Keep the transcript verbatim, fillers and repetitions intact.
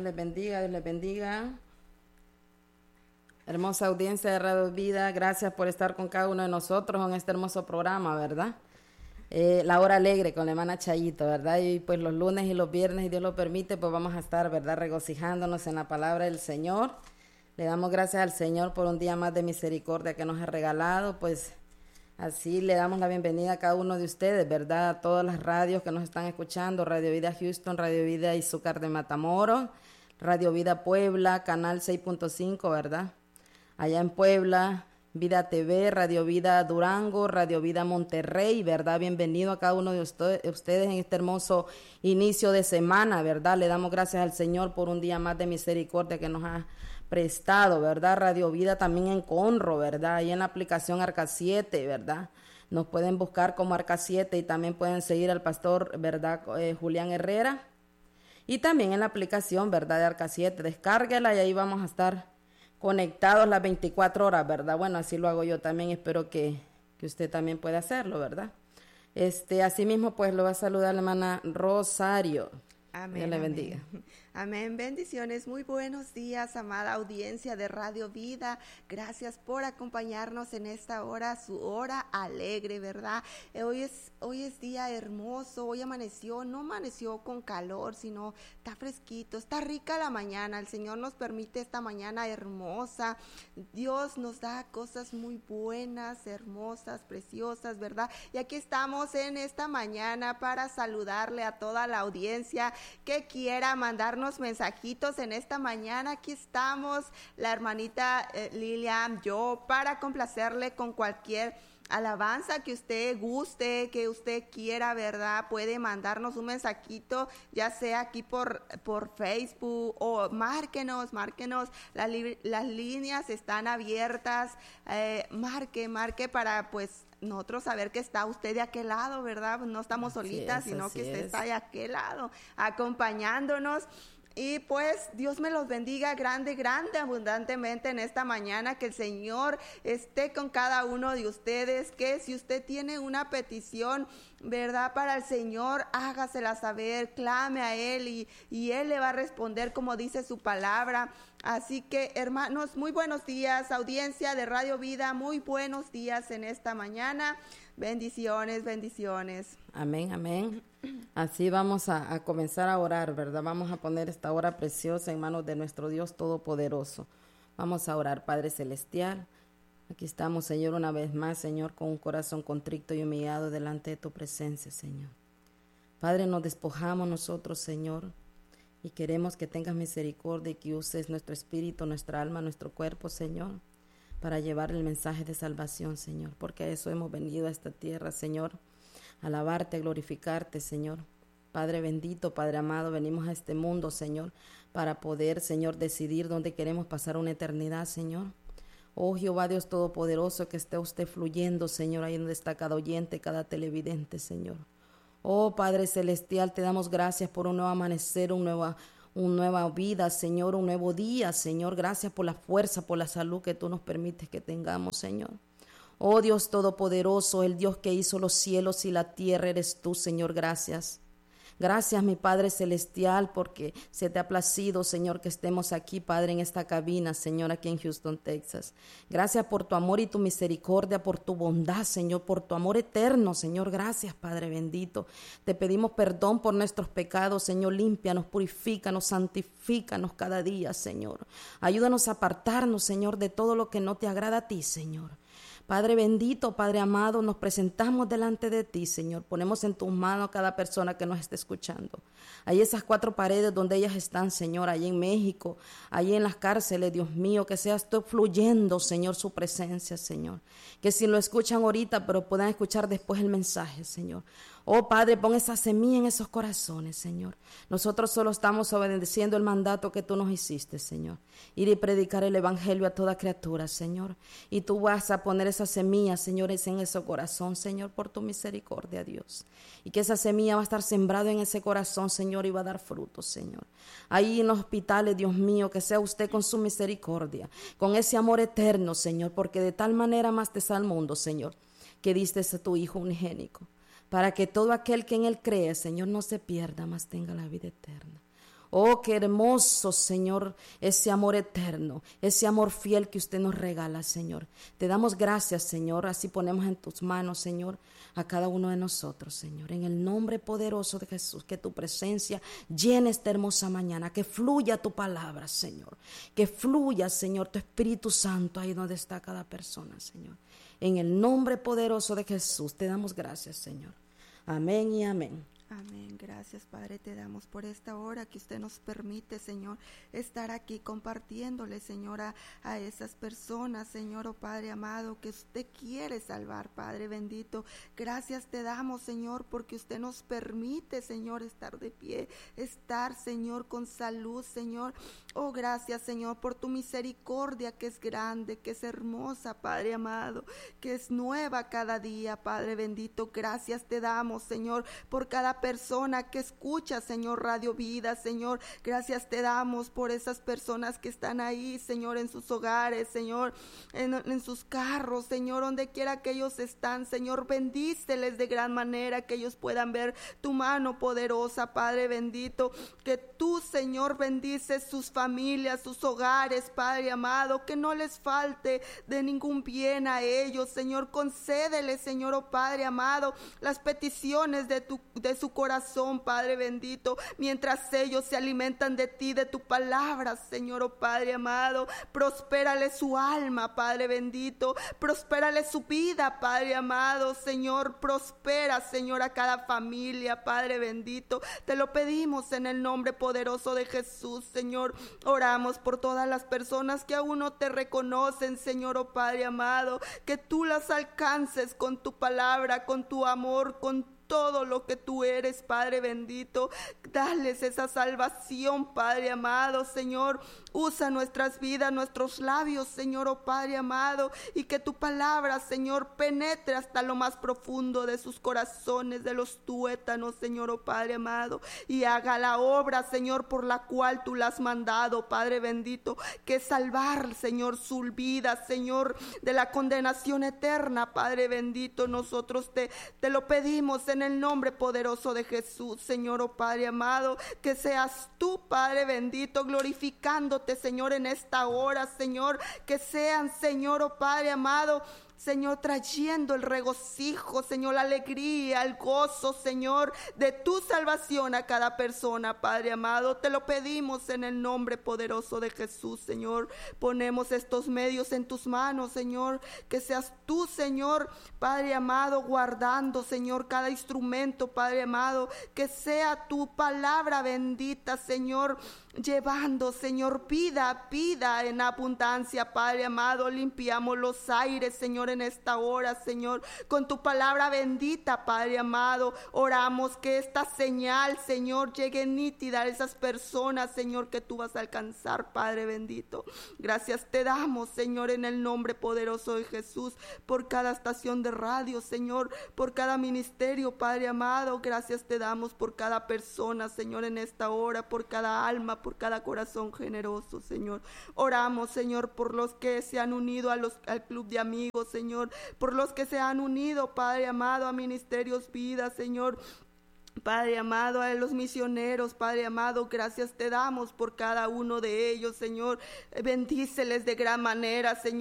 les bendiga, Dios les bendiga. Hermosa audiencia de Radio Vida, gracias por estar con cada uno de nosotros en este hermoso programa, ¿verdad? Eh, la hora alegre con la hermana Chayito, ¿verdad? Y pues los lunes y los viernes, si Dios lo permite, pues vamos a estar, ¿verdad? Regocijándonos en la palabra del Señor. Le damos gracias al Señor por un día más de misericordia que nos ha regalado, pues así le damos la bienvenida a cada uno de ustedes, ¿verdad? A todas las radios que nos están escuchando, Radio Vida Houston, Radio Vida Izúcar de Matamoros, Radio Vida Puebla, Canal seis punto cinco, ¿verdad? Allá en Puebla, Vida T V, Radio Vida Durango, Radio Vida Monterrey, ¿verdad? Bienvenido a cada uno de ustedes en este hermoso inicio de semana, ¿verdad? Le damos gracias al Señor por un día más de misericordia que nos ha prestado, ¿verdad? Radio Vida también en Conroe, ¿verdad? Ahí en la aplicación Arca siete, ¿verdad? Nos pueden buscar como Arca siete y también pueden seguir al pastor, ¿verdad? Eh, Julián Herrera. Y también en la aplicación, ¿verdad? De Arca siete, descárguela y ahí vamos a estar conectados las veinticuatro horas, ¿verdad? Bueno, así lo hago yo también, espero que, que usted también pueda hacerlo, ¿verdad? Este, asimismo, pues lo va a saludar la hermana Rosario. Amén. Dios le bendiga. Amén. Amén, bendiciones, muy buenos días, amada audiencia de Radio Vida, gracias por acompañarnos en esta hora, su hora alegre, ¿verdad? Eh, hoy es, hoy es día hermoso, hoy amaneció, no amaneció con calor, sino está fresquito, está rica la mañana, el Señor nos permite esta mañana hermosa, Dios nos da cosas muy buenas, hermosas, preciosas, ¿verdad? Y aquí estamos en esta mañana para saludarle a toda la audiencia que quiera mandarnos mensajitos en esta mañana. Aquí estamos, la hermanita eh, Lilian, yo, para complacerle con cualquier alabanza que usted guste, que usted quiera, ¿verdad? Puede mandarnos un mensajito, ya sea aquí por, por Facebook o márquenos, márquenos, las, las líneas están abiertas, eh, marque, marque para pues nosotros saber que está usted de aquel lado, ¿verdad? No estamos solitas, así es, sino así que usted es. está de aquel lado, acompañándonos. Y pues Dios me los bendiga grande, grande, abundantemente en esta mañana, que el Señor esté con cada uno de ustedes, que si usted tiene una petición, ¿verdad? Para el Señor, hágasela saber, clame a Él y, y Él le va a responder como dice su palabra. Así que, hermanos, muy buenos días, audiencia de Radio Vida, muy buenos días en esta mañana. Bendiciones, bendiciones. Amén, amén. Así vamos a, a comenzar a orar, ¿verdad? Vamos a poner esta hora preciosa en manos de nuestro Dios Todopoderoso. Vamos a orar, Padre Celestial. Aquí estamos, Señor, una vez más, Señor, con un corazón contrito y humillado delante de tu presencia, Señor. Padre, nos despojamos nosotros, Señor, y queremos que tengas misericordia y que uses nuestro espíritu, nuestra alma, nuestro cuerpo, Señor, para llevar el mensaje de salvación, Señor, porque a eso hemos venido a esta tierra, Señor, a alabarte, a glorificarte, Señor. Padre bendito, Padre amado, venimos a este mundo, Señor, para poder, Señor, decidir dónde queremos pasar una eternidad, Señor. Oh Jehová Dios Todopoderoso, que esté usted fluyendo, Señor, ahí donde está cada oyente, cada televidente, Señor. Oh Padre Celestial, te damos gracias por un nuevo amanecer, un nuevo una nueva vida, Señor, un nuevo día, Señor. Gracias por la fuerza, por la salud que tú nos permites que tengamos, Señor. Oh Dios Todopoderoso, el Dios que hizo los cielos y la tierra, eres tú, Señor. Gracias. Gracias, mi Padre Celestial, porque se te ha placido, Señor, que estemos aquí, Padre, en esta cabina, Señor, aquí en Houston, Texas. Gracias por tu amor y tu misericordia, por tu bondad, Señor, por tu amor eterno, Señor. Gracias, Padre bendito. Te pedimos perdón por nuestros pecados, Señor. Límpianos, purifícanos, santifícanos cada día, Señor. Ayúdanos a apartarnos, Señor, de todo lo que no te agrada a ti, Señor. Padre bendito, Padre amado, nos presentamos delante de ti, Señor. Ponemos en tus manos a cada persona que nos esté escuchando. Ahí esas cuatro paredes donde ellas están, Señor, ahí en México, ahí en las cárceles, Dios mío, que seas tú fluyendo, Señor, su presencia, Señor. Que si lo escuchan ahorita, pero puedan escuchar después el mensaje, Señor. Oh Padre, pon esa semilla en esos corazones, Señor. Nosotros solo estamos obedeciendo el mandato que tú nos hiciste, Señor. Ir y predicar el evangelio a toda criatura, Señor. Y tú vas a poner esa semilla, señores, en ese corazón, Señor, por tu misericordia, Dios. Y que esa semilla va a estar sembrada en ese corazón, Señor, y va a dar frutos, Señor. Ahí en los hospitales, Dios mío, que sea usted con su misericordia, con ese amor eterno, Señor, porque de tal manera amaste al mundo, Señor, que diste a tu Hijo unigénico, para que todo aquel que en Él cree, Señor, no se pierda, mas tenga la vida eterna. Oh, qué hermoso, Señor, ese amor eterno, ese amor fiel que usted nos regala, Señor. Te damos gracias, Señor, así ponemos en tus manos, Señor, a cada uno de nosotros, Señor. En el nombre poderoso de Jesús, que tu presencia llene esta hermosa mañana, que fluya tu palabra, Señor. Que fluya, Señor, tu Espíritu Santo ahí donde está cada persona, Señor. En el nombre poderoso de Jesús, te damos gracias, Señor. Amén y amén. Amén. Gracias, Padre, te damos por esta hora que usted nos permite, Señor, estar aquí compartiéndole, Señor, a, a esas personas, Señor, oh Padre amado, que usted quiere salvar, Padre bendito. Gracias te damos, Señor, porque usted nos permite, Señor, estar de pie, estar, Señor, con salud, Señor. Oh, gracias, Señor, por tu misericordia que es grande, que es hermosa, Padre amado, que es nueva cada día, Padre bendito. Gracias te damos, Señor, por cada persona que escucha, Señor, Radio Vida, Señor. Gracias te damos por esas personas que están ahí, Señor, en sus hogares, Señor, en, en sus carros, Señor, donde quiera que ellos están, Señor, bendíceles de gran manera, que ellos puedan ver tu mano poderosa, Padre bendito, que tú, Señor, bendices sus familias, sus hogares, Padre amado, que no les falte de ningún bien a ellos, Señor. Concédeles, Señor, oh Padre amado, las peticiones de tu de su corazón, Padre bendito, mientras ellos se alimentan de ti, de tu palabra, Señor, oh Padre amado. Prospérale su alma, Padre bendito, prospérale su vida, Padre amado, Señor. Prospera, Señor, a cada familia, Padre bendito. Te lo pedimos en el nombre poderoso de Jesús, Señor. Oramos por todas las personas que aún no te reconocen, Señor, oh Padre amado, que tú las alcances con tu palabra, con tu amor, con todo lo que tú eres, Padre bendito. Dales esa salvación, Padre amado, Señor. Usa nuestras vidas, nuestros labios, Señor, oh Padre amado, y que tu palabra, Señor, penetre hasta lo más profundo de sus corazones, de los tuétanos, Señor, oh Padre amado, y haga la obra, Señor, por la cual tú la has mandado, Padre bendito, que es salvar, Señor, su vida, Señor, de la condenación eterna, Padre bendito. Nosotros te, te lo pedimos en el nombre poderoso de Jesús, Señor, oh Padre amado, que seas tú, Padre bendito, glorificándote, Señor, en esta hora, Señor, que sean, Señor, oh Padre amado, Señor, trayendo el regocijo, Señor, la alegría, el gozo, Señor, de tu salvación a cada persona, Padre amado. Te lo pedimos en el nombre poderoso de Jesús, Señor. Ponemos estos medios en tus manos, Señor, que seas tú, Señor, Padre amado, guardando, Señor, cada instrumento, Padre amado, que sea tu palabra bendita, Señor, llevando, Señor, vida, vida en abundancia, Padre amado. Limpiamos los aires, Señor, en esta hora, Señor, con tu palabra bendita, Padre amado. Oramos que esta señal, Señor, llegue nítida a esas personas, Señor, que tú vas a alcanzar, Padre bendito. Gracias te damos, Señor, en el nombre poderoso de Jesús, por cada estación de radio, Señor, por cada ministerio, Padre amado. Gracias te damos por cada persona, Señor, en esta hora, por cada alma, por cada corazón generoso, Señor. Oramos, Señor, por los que se han unido a los, al club de amigos, Señor, por los que se han unido, Padre amado, a Ministerios Vida, Señor, Padre amado, a los misioneros, Padre amado. Gracias te damos por cada uno de ellos, Señor. Bendíceles de gran manera, Señor.